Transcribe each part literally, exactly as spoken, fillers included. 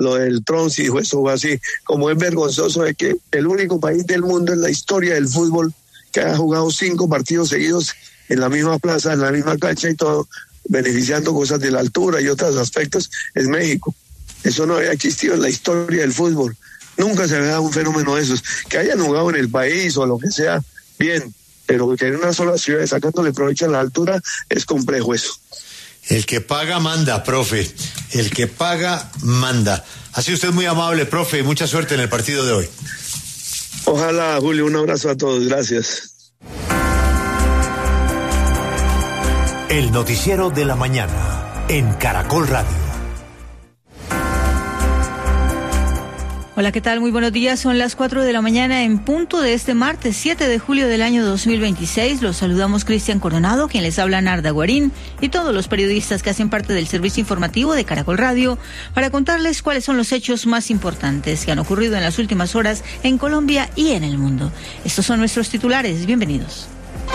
lo del Trump, dijo eso fue así, como es vergonzoso de que el único país del mundo en la historia del fútbol que haya jugado cinco partidos seguidos en la misma plaza, en la misma cancha y todo, beneficiando cosas de la altura y otros aspectos, es México. Eso no había existido en la historia del fútbol. Nunca se había dado un fenómeno de esos. Que hayan jugado en el país o lo que sea, bien, pero que en una sola ciudad sacándole provecho a la altura es complejo eso. El que paga manda, profe. El que paga manda. Ha sido usted muy amable, profe, y mucha suerte en el partido de hoy. Ojalá, Julio, un abrazo a todos. Gracias. El noticiero de la mañana en Caracol Radio. Hola, ¿qué tal? Muy buenos días. Son las cuatro de la mañana en punto de este martes siete de julio del año dos mil veintiséis. Los saludamos Cristian Coronado, quien les habla Narda Guarín, y todos los periodistas que hacen parte del servicio informativo de Caracol Radio para contarles cuáles son los hechos más importantes que han ocurrido en las últimas horas en Colombia y en el mundo. Estos son nuestros titulares. Bienvenidos.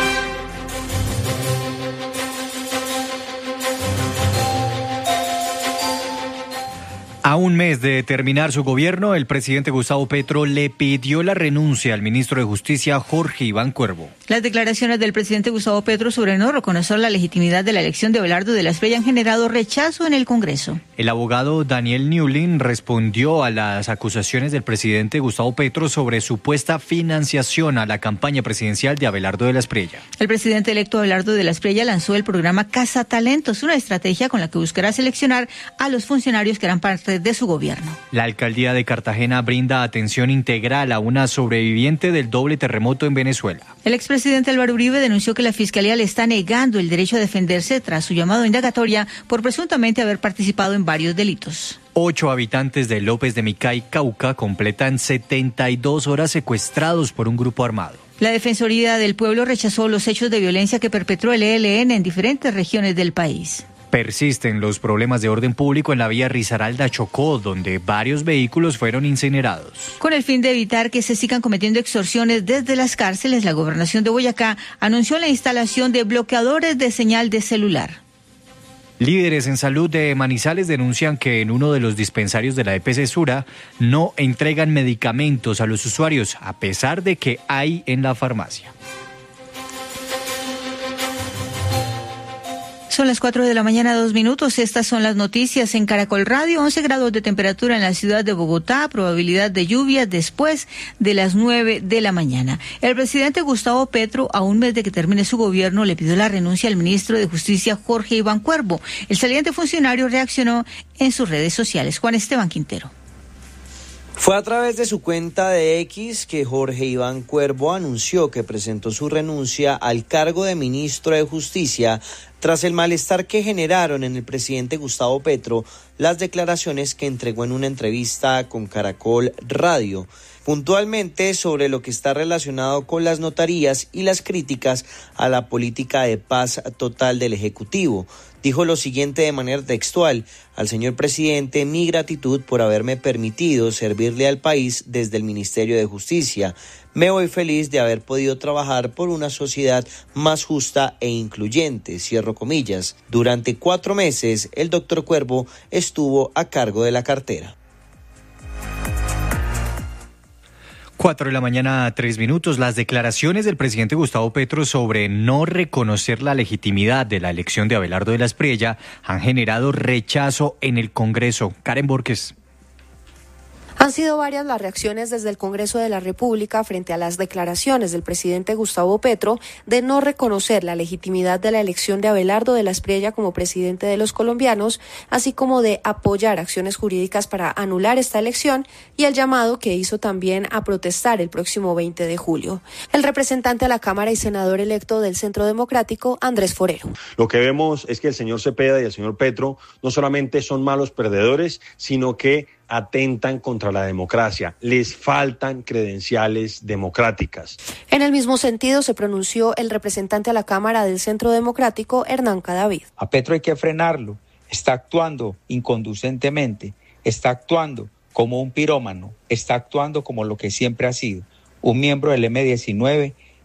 A un mes de terminar su gobierno, el presidente Gustavo Petro le pidió la renuncia al ministro de Justicia, Jorge Iván Cuervo. Las declaraciones del presidente Gustavo Petro sobre no reconocer la legitimidad de la elección de Abelardo de la Espriella han generado rechazo en el Congreso. El abogado Daniel Newlin respondió a las acusaciones del presidente Gustavo Petro sobre supuesta financiación a la campaña presidencial de Abelardo de la Espriella. El presidente electo Abelardo de la Espriella lanzó el programa Casa Talentos, una estrategia con la que buscará seleccionar a los funcionarios que harán parte de su gobierno. La alcaldía de Cartagena brinda atención integral a una sobreviviente del doble terremoto en Venezuela. El expresidente Álvaro Uribe denunció que la Fiscalía le está negando el derecho a defenderse tras su llamado a indagatoria por presuntamente haber participado en varios delitos. Ocho habitantes de López de Micay, Cauca, completan setenta y dos horas secuestrados por un grupo armado. La Defensoría del Pueblo rechazó los hechos de violencia que perpetró el E L N en diferentes regiones del país. Persisten los problemas de orden público en la vía Risaralda-Chocó, donde varios vehículos fueron incinerados. Con el fin de evitar que se sigan cometiendo extorsiones desde las cárceles, la Gobernación de Boyacá anunció la instalación de bloqueadores de señal de celular. Líderes en salud de Manizales denuncian que en uno de los dispensarios de la E P S Sura no entregan medicamentos a los usuarios, a pesar de que hay en la farmacia. Son las cuatro de la mañana, dos minutos. Estas son las noticias en Caracol Radio. once grados de temperatura en la ciudad de Bogotá, probabilidad de lluvia después de las nueve de la mañana. El presidente Gustavo Petro, a un mes de que termine su gobierno, le pidió la renuncia al ministro de Justicia, Jorge Iván Cuervo. El saliente funcionario reaccionó en sus redes sociales. Juan Esteban Quintero. Fue a través de su cuenta de X que Jorge Iván Cuervo anunció que presentó su renuncia al cargo de ministro de Justicia tras el malestar que generaron en el presidente Gustavo Petro las declaraciones que entregó en una entrevista con Caracol Radio, puntualmente sobre lo que está relacionado con las notarías y las críticas a la política de paz total del Ejecutivo. Dijo lo siguiente de manera textual: al señor presidente, mi gratitud por haberme permitido servirle al país desde el Ministerio de Justicia. Me voy feliz de haber podido trabajar por una sociedad más justa e incluyente, cierro comillas. Durante cuatro meses, el doctor Cuervo estuvo a cargo de la cartera. Cuatro de la mañana, tres minutos. Las declaraciones del presidente Gustavo Petro sobre no reconocer la legitimidad de la elección de Abelardo de la Espriella han generado rechazo en el Congreso. Karen Borges. Han sido varias las reacciones desde el Congreso de la República frente a las declaraciones del presidente Gustavo Petro de no reconocer la legitimidad de la elección de Abelardo de la Espriella como presidente de los colombianos, así como de apoyar acciones jurídicas para anular esta elección y el llamado que hizo también a protestar el próximo veinte de julio. El representante a la Cámara y senador electo del Centro Democrático, Andrés Forero. Lo que vemos es que el señor Cepeda y el señor Petro no solamente son malos perdedores, sino que atentan contra la democracia. Les faltan credenciales democráticas. En el mismo sentido se pronunció el representante a la Cámara del Centro Democrático, Hernán Cadavid. A Petro hay que frenarlo. Está actuando inconducentemente. Está actuando como un pirómano. Está actuando como lo que siempre ha sido, un miembro del eme diecinueve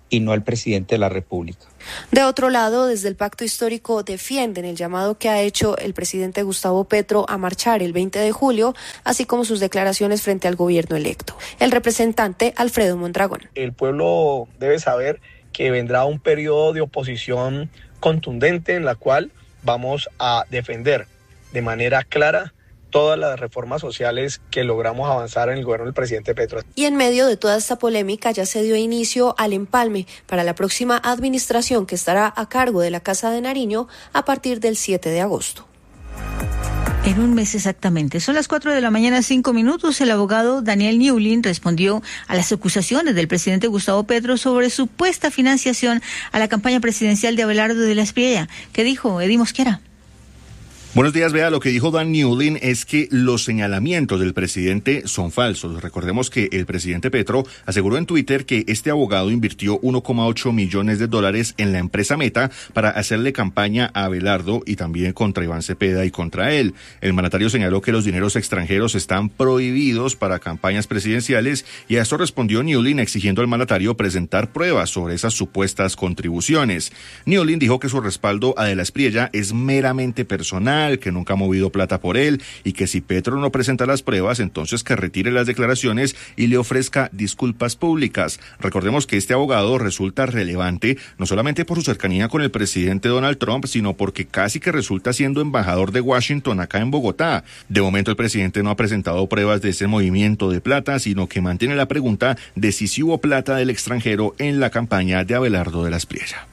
y no al presidente de la República. De otro lado, desde el Pacto Histórico defienden el llamado que ha hecho el presidente Gustavo Petro a marchar el veinte de julio, así como sus declaraciones frente al gobierno electo. El representante Alfredo Mondragón. El pueblo debe saber que vendrá un periodo de oposición contundente en la cual vamos a defender de manera clara todas las reformas sociales que logramos avanzar en el gobierno del presidente Petro. Y en medio de toda esta polémica ya se dio inicio al empalme para la próxima administración que estará a cargo de la Casa de Nariño a partir del siete de agosto. En un mes exactamente. Son las cuatro de la mañana, cinco minutos. El abogado Daniel Newlin respondió a las acusaciones del presidente Gustavo Petro sobre supuesta financiación a la campaña presidencial de Abelardo de la Espriella. ¿Qué dijo Eddie Mosquera? Buenos días, vea, lo que dijo Dan Newlin es que los señalamientos del presidente son falsos. Recordemos que el presidente Petro aseguró en Twitter que este abogado invirtió uno coma ocho millones de dólares en la empresa Meta para hacerle campaña a Abelardo y también contra Iván Cepeda y contra él. El mandatario señaló que los dineros extranjeros están prohibidos para campañas presidenciales y a esto respondió Newlin exigiendo al mandatario presentar pruebas sobre esas supuestas contribuciones. Newlin dijo que su respaldo a De la Espriella es meramente personal, que nunca ha movido plata por él y que si Petro no presenta las pruebas, entonces que retire las declaraciones y le ofrezca disculpas públicas. Recordemos que este abogado resulta relevante no solamente por su cercanía con el presidente Donald Trump, sino porque casi que resulta siendo embajador de Washington acá en Bogotá. De momento el presidente no ha presentado pruebas de ese movimiento de plata, sino que mantiene la pregunta de si sí hubo plata del extranjero en la campaña de Abelardo de la Espriella.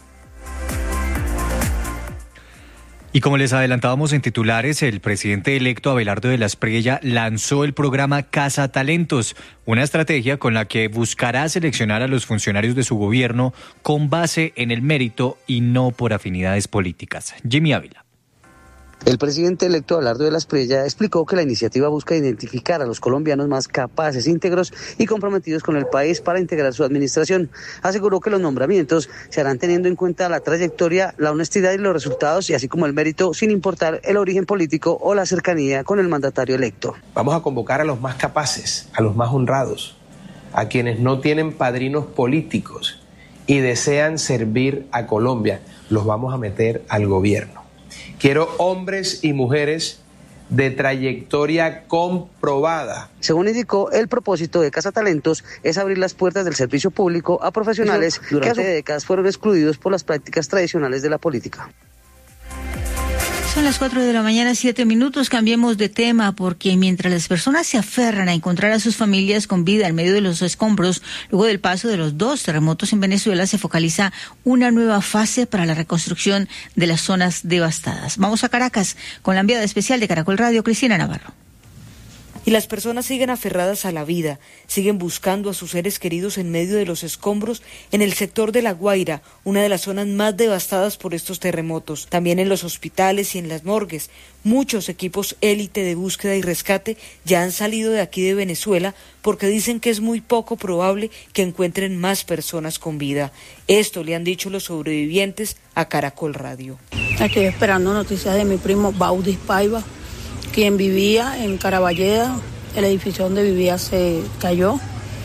Y como les adelantábamos en titulares, el presidente electo Abelardo de la Espriella lanzó el programa Casa Talentos, una estrategia con la que buscará seleccionar a los funcionarios de su gobierno con base en el mérito y no por afinidades políticas. Jimmy Ávila. El presidente electo Abelardo de la Espriella explicó que la iniciativa busca identificar a los colombianos más capaces, íntegros y comprometidos con el país para integrar su administración. Aseguró que los nombramientos se harán teniendo en cuenta la trayectoria, la honestidad y los resultados, y así como el mérito, sin importar el origen político o la cercanía con el mandatario electo. Vamos a convocar a los más capaces, a los más honrados, a quienes no tienen padrinos políticos y desean servir a Colombia. Los vamos a meter al gobierno. Quiero hombres y mujeres de trayectoria comprobada. Según indicó, el propósito de Casa Talentos es abrir las puertas del servicio público a profesionales que hace décadas fueron excluidos por las prácticas tradicionales de la política. Son las cuatro de la mañana, siete minutos. Cambiemos de tema porque mientras las personas se aferran a encontrar a sus familias con vida en medio de los escombros, luego del paso de los dos terremotos en Venezuela, se focaliza una nueva fase para la reconstrucción de las zonas devastadas. Vamos a Caracas con la enviada especial de Caracol Radio, Cristina Navarro. Y las personas siguen aferradas a la vida, siguen buscando a sus seres queridos en medio de los escombros en el sector de La Guaira, una de las zonas más devastadas por estos terremotos. También en los hospitales y en las morgues. Muchos equipos élite de búsqueda y rescate ya han salido de aquí de Venezuela porque dicen que es muy poco probable que encuentren más personas con vida. Esto le han dicho los sobrevivientes a Caracol Radio. Estoy esperando noticias de mi primo Baudis Paiva, quien vivía en Caraballeda. El edificio donde vivía se cayó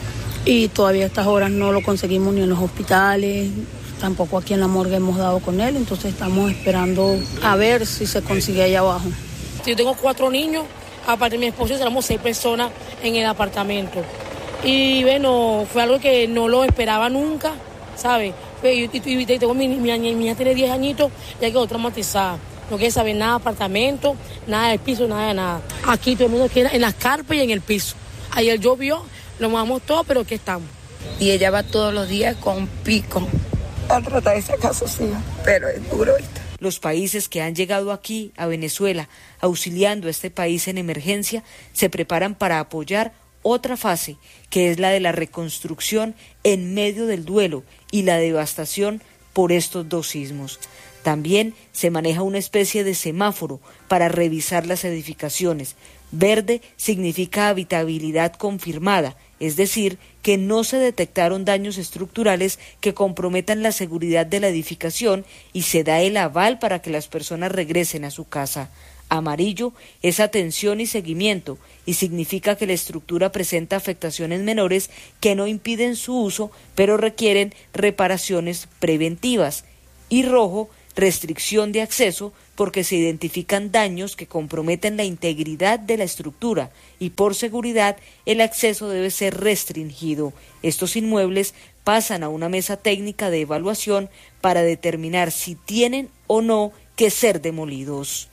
y todavía a estas horas no lo conseguimos ni en los hospitales, tampoco aquí en la morgue hemos dado con él, entonces estamos esperando a ver si se consigue allá abajo. Yo tengo cuatro niños, aparte de mi esposo, éramos seis personas en el apartamento. Y bueno, fue algo que no lo esperaba nunca, ¿sabes? Y, y, y tengo mi, mi, mi hija tiene diez añitos, ya quedó traumatizada. No quiere saber nada de apartamento, nada del piso, nada de nada. Aquí todo el mundo queda en las carpas y en el piso. Ayer llovió, lo mojamos todo, pero aquí estamos. Y ella va todos los días con pico a tratar de sacar a sus hijos, pero es duro esto. Los países que han llegado aquí, a Venezuela, auxiliando a este país en emergencia, se preparan para apoyar otra fase, que es la de la reconstrucción en medio del duelo y la devastación por estos dos sismos. También se maneja una especie de semáforo para revisar las edificaciones. Verde significa habitabilidad confirmada, es decir, que no se detectaron daños estructurales que comprometan la seguridad de la edificación y se da el aval para que las personas regresen a su casa. Amarillo es atención y seguimiento y significa que la estructura presenta afectaciones menores que no impiden su uso, pero requieren reparaciones preventivas. Y rojo, restricción de acceso porque se identifican daños que comprometen la integridad de la estructura y por seguridad el acceso debe ser restringido. Estos inmuebles pasan a una mesa técnica de evaluación para determinar si tienen o no que ser demolidos.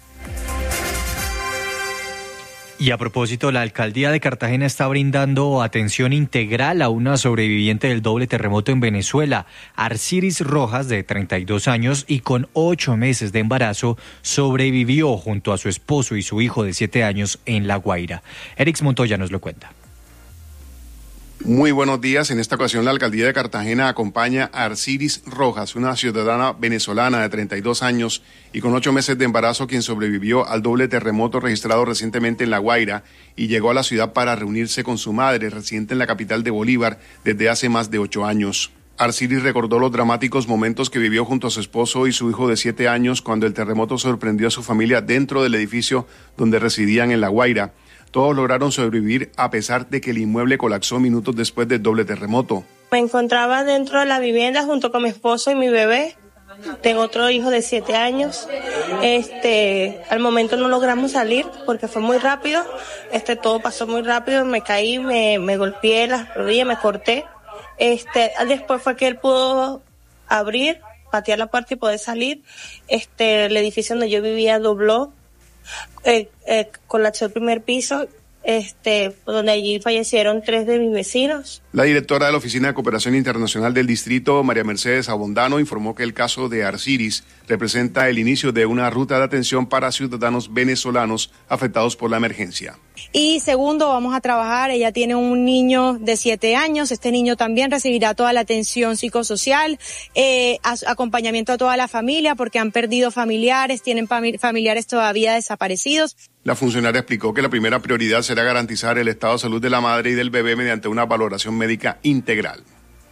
Y a propósito, la alcaldía de Cartagena está brindando atención integral a una sobreviviente del doble terremoto en Venezuela. Arciris Rojas, de treinta y dos años y con ocho meses de embarazo, sobrevivió junto a su esposo y su hijo de siete años en La Guaira. Erix Montoya nos lo cuenta. Muy buenos días. En esta ocasión la alcaldía de Cartagena acompaña a Arciris Rojas, una ciudadana venezolana de treinta y dos años y con ocho meses de embarazo, quien sobrevivió al doble terremoto registrado recientemente en La Guaira y llegó a la ciudad para reunirse con su madre, residente en la capital de Bolívar desde hace más de ocho años. Arciris recordó los dramáticos momentos que vivió junto a su esposo y su hijo de siete años cuando el terremoto sorprendió a su familia dentro del edificio donde residían en La Guaira. Todos lograron sobrevivir a pesar de que el inmueble colapsó minutos después del doble terremoto. Me encontraba dentro de la vivienda junto con mi esposo y mi bebé. Tengo otro hijo de siete años. Este, al momento no logramos salir porque fue muy rápido. Este, todo pasó muy rápido. Me caí, me, me golpeé las rodillas, me corté. Este, después fue que él pudo abrir, patear la puerta y poder salir. Este, el edificio donde yo vivía dobló. Eh, eh, colapsó el primer piso, este, donde allí fallecieron tres de mis vecinos. La directora de la Oficina de Cooperación Internacional del Distrito, María Mercedes Abondano, informó que el caso de Arciris representa el inicio de una ruta de atención para ciudadanos venezolanos afectados por la emergencia. Y segundo, vamos a trabajar, ella tiene un niño de siete años, este niño también recibirá toda la atención psicosocial, eh, acompañamiento a toda la familia porque han perdido familiares, tienen familiares todavía desaparecidos. La funcionaria explicó que la primera prioridad será garantizar el estado de salud de la madre y del bebé mediante una valoración médica integral.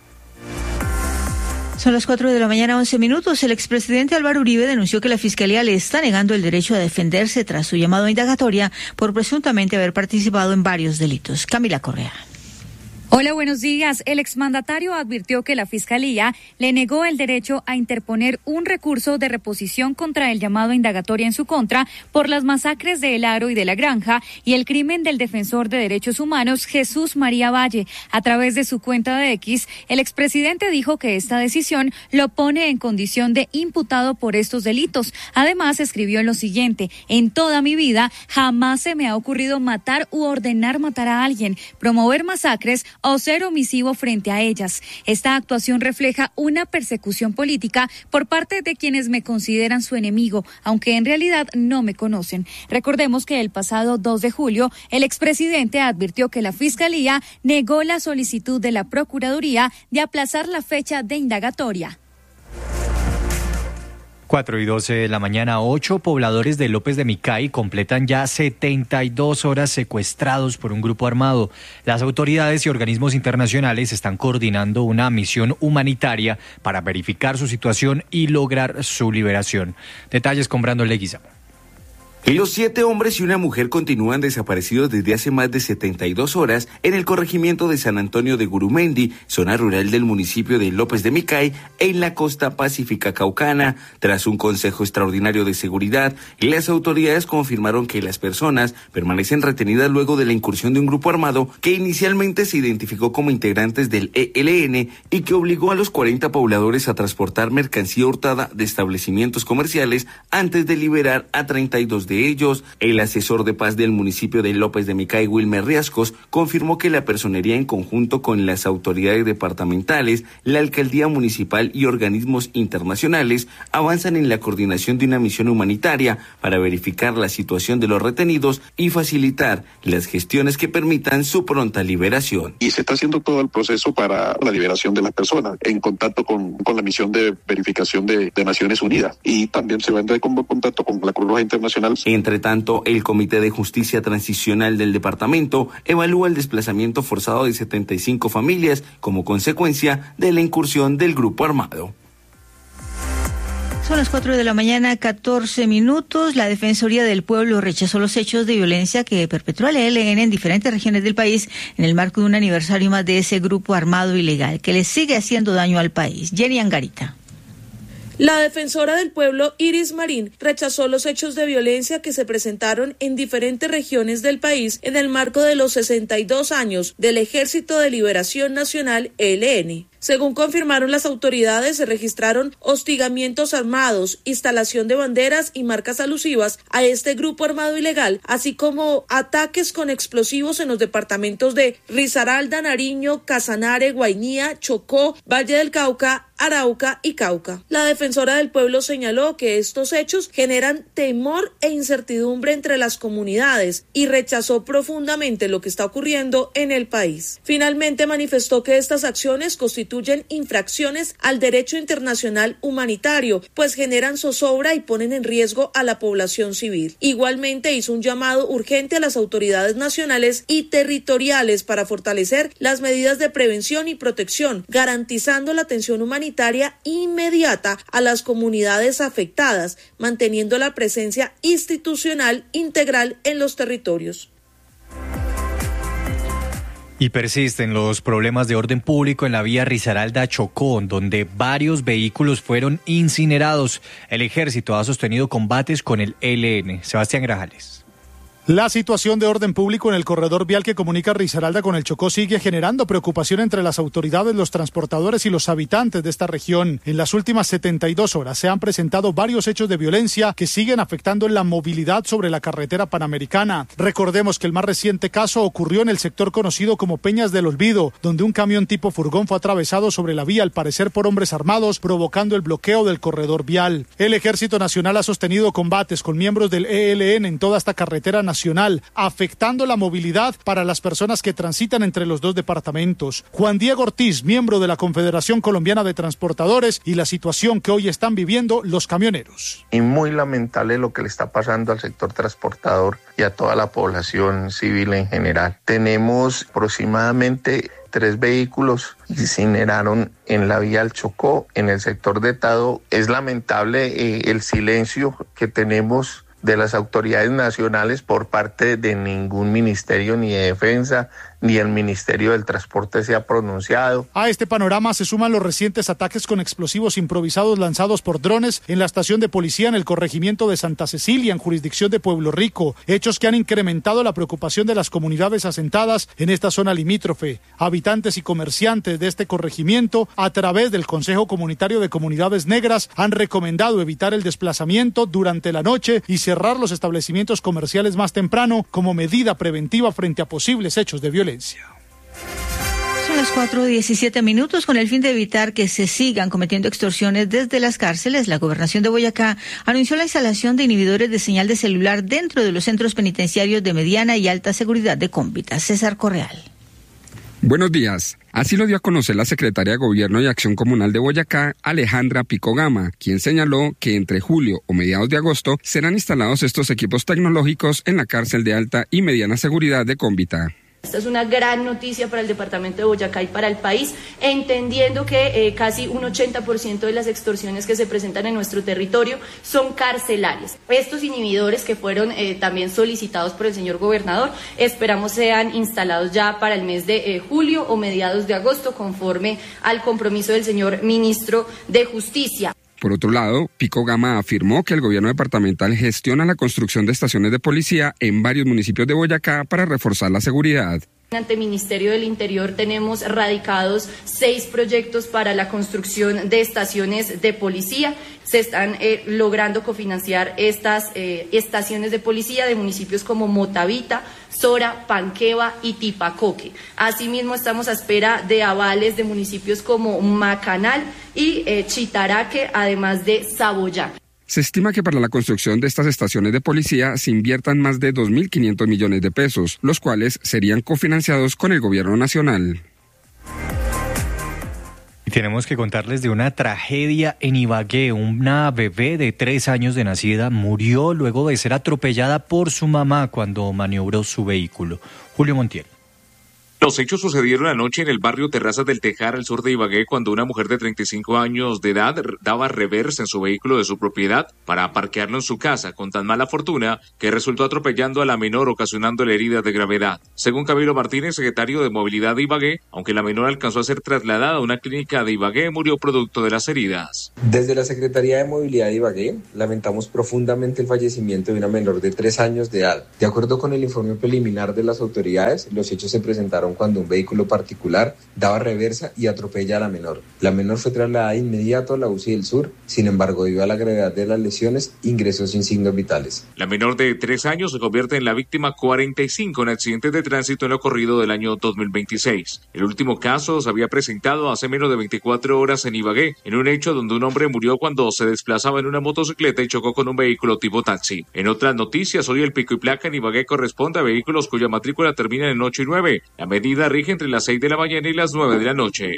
Son las cuatro de la mañana, once minutos. El expresidente Álvaro Uribe denunció que la Fiscalía le está negando el derecho a defenderse tras su llamado a indagatoria por presuntamente haber participado en varios delitos. Camila Correa. Hola, buenos días. El exmandatario advirtió que la Fiscalía le negó el derecho a interponer un recurso de reposición contra el llamado a indagatoria en su contra por las masacres de El Aro y de La Granja y el crimen del defensor de derechos humanos Jesús María Valle. A través de su cuenta de X, el expresidente dijo que esta decisión lo pone en condición de imputado por estos delitos. Además, escribió lo siguiente: en toda mi vida jamás se me ha ocurrido matar u ordenar matar a alguien, promover masacres o ser omisivo frente a ellas. Esta actuación refleja una persecución política por parte de quienes me consideran su enemigo, aunque en realidad no me conocen. Recordemos que el pasado dos de julio, el expresidente advirtió que la Fiscalía negó la solicitud de la Procuraduría de aplazar la fecha de indagatoria. Cuatro y doce de la mañana, ocho pobladores de López de Micay completan ya setenta y dos horas secuestrados por un grupo armado. Las autoridades y organismos internacionales están coordinando una misión humanitaria para verificar su situación y lograr su liberación. Detalles con Brandon Leguizamo. Los siete hombres y una mujer continúan desaparecidos desde hace más de setenta y dos horas en el corregimiento de San Antonio de Gurumendi, zona rural del municipio de López de Micay, en la costa pacífica caucana. Tras un consejo extraordinario de seguridad, las autoridades confirmaron que las personas permanecen retenidas luego de la incursión de un grupo armado que inicialmente se identificó como integrantes del E L N y que obligó a los cuarenta pobladores a transportar mercancía hurtada de establecimientos comerciales antes de liberar a treinta y dos de ellos. El asesor de paz del municipio de López de Micay, Wilmer Riascos, confirmó que la personería, en conjunto con las autoridades departamentales, la alcaldía municipal y organismos internacionales, avanzan en la coordinación de una misión humanitaria para verificar la situación de los retenidos y facilitar las gestiones que permitan su pronta liberación. Y se está haciendo todo el proceso para la liberación de las personas, en contacto con, con la misión de verificación de, de Naciones Unidas, y también se va a entrar en contacto con la Cruz Roja Internacional. Entre tanto, el Comité de Justicia Transicional del departamento evalúa el desplazamiento forzado de setenta y cinco familias como consecuencia de la incursión del grupo armado. Son las cuatro de la mañana, catorce minutos. La Defensoría del Pueblo rechazó los hechos de violencia que perpetró el E L N en diferentes regiones del país en el marco de un aniversario más de ese grupo armado ilegal que le sigue haciendo daño al país. Jenny Angarita. La defensora del pueblo, Iris Marín, rechazó los hechos de violencia que se presentaron en diferentes regiones del país en el marco de los sesenta y dos años del Ejército de Liberación Nacional, E L N. Según confirmaron las autoridades, se registraron hostigamientos armados, instalación de banderas y marcas alusivas a este grupo armado ilegal, así como ataques con explosivos en los departamentos de Risaralda, Nariño, Casanare, Guainía, Chocó, Valle del Cauca, Arauca y Cauca. La defensora del pueblo señaló que estos hechos generan temor e incertidumbre entre las comunidades y rechazó profundamente lo que está ocurriendo en el país. Finalmente manifestó que estas acciones constituyen infracciones al derecho internacional humanitario, pues generan zozobra y ponen en riesgo a la población civil. Igualmente hizo un llamado urgente a las autoridades nacionales y territoriales para fortalecer las medidas de prevención y protección, garantizando la atención humanitaria inmediata a las comunidades afectadas, manteniendo la presencia institucional integral en los territorios. Y persisten los problemas de orden público en la vía Risaralda-Chocó, donde varios vehículos fueron incinerados. El ejército ha sostenido combates con el E L N. Sebastián Grajales. La situación de orden público en el corredor vial que comunica Risaralda con el Chocó sigue generando preocupación entre las autoridades, los transportadores y los habitantes de esta región. En las últimas setenta y dos horas se han presentado varios hechos de violencia que siguen afectando la movilidad sobre la carretera panamericana. Recordemos que el más reciente caso ocurrió en el sector conocido como Peñas del Olvido, donde un camión tipo furgón fue atravesado sobre la vía, al parecer por hombres armados, provocando el bloqueo del corredor vial. El Ejército Nacional ha sostenido combates con miembros del E L N en toda esta carretera nacional, afectando la movilidad para las personas que transitan entre los dos departamentos. Juan Diego Ortiz, miembro de la Confederación Colombiana de Transportadores, y la situación que hoy están viviendo los camioneros. Y muy lamentable lo que le está pasando al sector transportador y a toda la población civil en general. Tenemos aproximadamente tres vehículos que incineraron en la vía al Chocó, en el sector de Tado. Es lamentable eh, el silencio que tenemos de las autoridades nacionales por parte de ningún ministerio, ni de defensa, ni el Ministerio del Transporte se ha pronunciado. A este panorama se suman los recientes ataques con explosivos improvisados lanzados por drones en la estación de policía en el corregimiento de Santa Cecilia, en jurisdicción de Pueblo Rico, hechos que han incrementado la preocupación de las comunidades asentadas en esta zona limítrofe. Habitantes y comerciantes de este corregimiento, a través del Consejo Comunitario de Comunidades Negras, han recomendado evitar el desplazamiento durante la noche y cerrar los establecimientos comerciales más temprano como medida preventiva frente a posibles hechos de violencia. Son las cuatro diecisiete minutos. Con el fin de evitar que se sigan cometiendo extorsiones desde las cárceles, la Gobernación de Boyacá anunció la instalación de inhibidores de señal de celular dentro de los centros penitenciarios de mediana y alta seguridad de Cómbita. César Correal. Buenos días. Así lo dio a conocer la secretaria de Gobierno y Acción Comunal de Boyacá, Alejandra Pico Gama, quien señaló que entre julio o mediados de agosto serán instalados estos equipos tecnológicos en la cárcel de alta y mediana seguridad de Cómbita. Esta es una gran noticia para el departamento de Boyacá y para el país, entendiendo que eh, casi un ochenta por ciento de las extorsiones que se presentan en nuestro territorio son carcelarias. Estos inhibidores que fueron eh, también solicitados por el señor gobernador, esperamos sean instalados ya para el mes de eh, julio o mediados de agosto, conforme al compromiso del señor ministro de Justicia. Por otro lado, Pico Gama afirmó que el gobierno departamental gestiona la construcción de estaciones de policía en varios municipios de Boyacá para reforzar la seguridad. Ante el Ministerio del Interior tenemos radicados seis proyectos para la construcción de estaciones de policía. Se están eh, logrando cofinanciar estas eh, estaciones de policía de municipios como Motavita, Sora, Panqueva y Tipacoque. Asimismo, estamos a espera de avales de municipios como Macanal y eh, Chitaraque, además de Saboyá. Se estima que para la construcción de estas estaciones de policía se inviertan más de dos mil quinientos millones de pesos, los cuales serían cofinanciados con el gobierno nacional. Y tenemos que contarles de una tragedia en Ibagué. Una bebé de tres años de nacida murió luego de ser atropellada por su mamá cuando maniobró su vehículo. Julio Montiel. Los hechos sucedieron anoche en el barrio Terrazas del Tejar, al sur de Ibagué, cuando una mujer de treinta y cinco años de edad daba reversa en su vehículo de su propiedad para parquearlo en su casa, con tan mala fortuna que resultó atropellando a la menor, ocasionándole heridas de gravedad. Según Camilo Martínez, secretario de Movilidad de Ibagué, aunque la menor alcanzó a ser trasladada a una clínica de Ibagué, murió producto de las heridas. Desde la Secretaría de Movilidad de Ibagué, lamentamos profundamente el fallecimiento de una menor de tres años de edad. De acuerdo con el informe preliminar de las autoridades, los hechos se presentaron cuando un vehículo particular daba reversa y atropella a la menor. La menor fue trasladada de inmediato a la U C I del Sur, sin embargo, debido a la gravedad de las lesiones, ingresó sin signos vitales. La menor de tres años se convierte en la víctima cuarenta y cinco en accidentes de tránsito en lo corrido del año dos mil veintiséis. El último caso se había presentado hace menos de veinticuatro horas en Ibagué, en un hecho donde un hombre murió cuando se desplazaba en una motocicleta y chocó con un vehículo tipo taxi. En otras noticias, hoy el pico y placa en Ibagué corresponde a vehículos cuya matrícula termina en ocho y nueve. La medida rige entre las seis de la mañana y las nueve de la noche.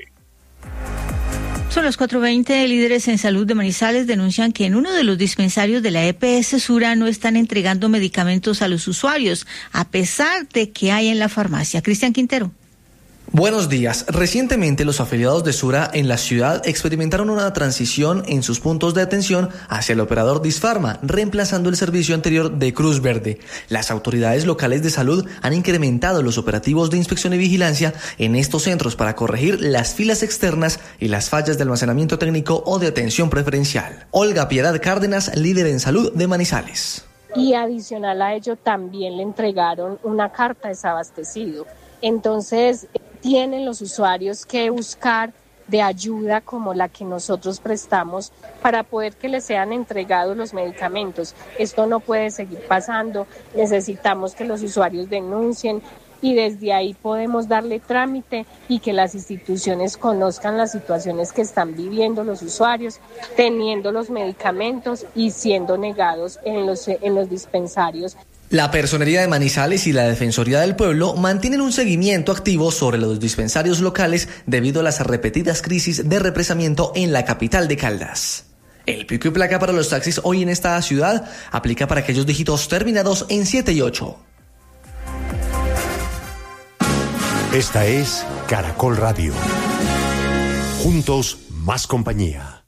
Son las cuatro veinte. Líderes en salud de Manizales denuncian que en uno de los dispensarios de la E P S Sura no están entregando medicamentos a los usuarios, a pesar de que hay en la farmacia. Cristian Quintero. Buenos días. Recientemente los afiliados de Sura en la ciudad experimentaron una transición en sus puntos de atención hacia el operador Disfarma, reemplazando el servicio anterior de Cruz Verde. Las autoridades locales de salud han incrementado los operativos de inspección y vigilancia en estos centros para corregir las filas externas y las fallas de almacenamiento técnico o de atención preferencial. Olga Piedad Cárdenas, líder en salud de Manizales. Y adicional a ello también le entregaron una carta desabastecido. Entonces, tienen los usuarios que buscar de ayuda como la que nosotros prestamos para poder que les sean entregados los medicamentos. Esto no puede seguir pasando, necesitamos que los usuarios denuncien y desde ahí podemos darle trámite y que las instituciones conozcan las situaciones que están viviendo los usuarios, teniendo los medicamentos y siendo negados en los, en los dispensarios. La Personería de Manizales y la Defensoría del Pueblo mantienen un seguimiento activo sobre los dispensarios locales debido a las repetidas crisis de represamiento en la capital de Caldas. El pico y placa para los taxis hoy en esta ciudad aplica para aquellos dígitos terminados en siete y ocho. Esta es Caracol Radio. Juntos, más compañía.